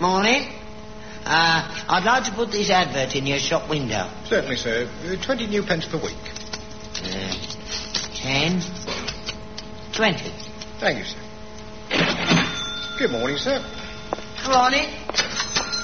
Morning. I'd like to put this advert in your shop window. Certainly, sir. 20 new pence per week. 10, 20. Thank you, sir. Good morning, sir. Morning.